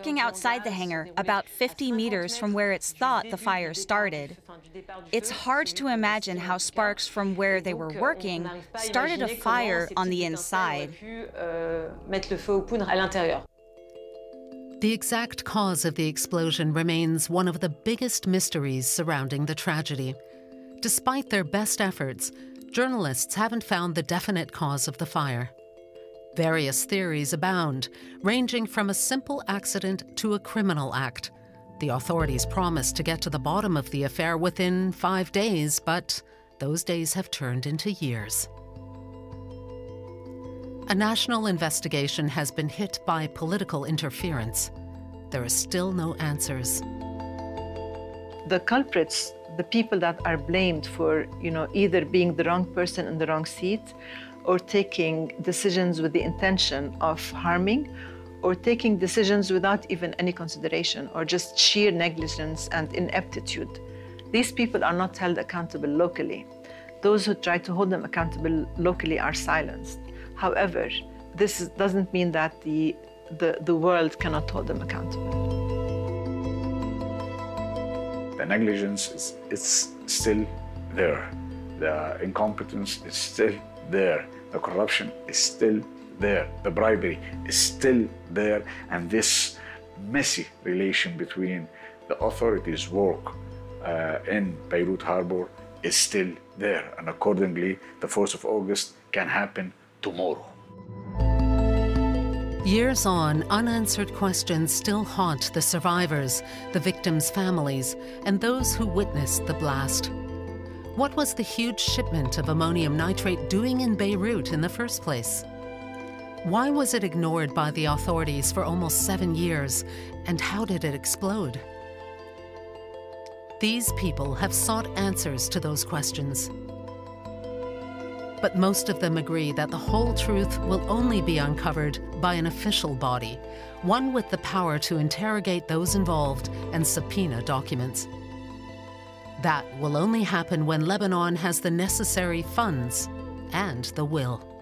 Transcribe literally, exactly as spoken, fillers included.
working outside the hangar, about fifty meters from where it's thought the fire started. It's hard to imagine how sparks from where they were working started a fire on the inside. The exact cause of the explosion remains one of the biggest mysteries surrounding the tragedy. Despite their best efforts, journalists haven't found the definite cause of the fire. Various theories abound, ranging from a simple accident to a criminal act. The authorities promised to get to the bottom of the affair within five days, but those days have turned into years. A national investigation has been hit by political interference. There are still no answers. The culprits, the people that are blamed for, you know, either being the wrong person in the wrong seat, or taking decisions with the intention of harming, or taking decisions without even any consideration, or just sheer negligence and ineptitude. These people are not held accountable locally. Those who try to hold them accountable locally are silenced. However, this is, doesn't mean that the, the, the world cannot hold them accountable. The negligence is it's still there. The incompetence is still there. The corruption is still there. The bribery is still there. And this messy relation between the authorities' work uh, in Beirut Harbor is still there. And accordingly, the fourth of August can happen tomorrow. Years on, unanswered questions still haunt the survivors, the victims' families, and those who witnessed the blast. What was the huge shipment of ammonium nitrate doing in Beirut in the first place? Why was it ignored by the authorities for almost seven years, and how did it explode? These people have sought answers to those questions. But most of them agree that the whole truth will only be uncovered by an official body, one with the power to interrogate those involved and subpoena documents. That will only happen when Lebanon has the necessary funds and the will.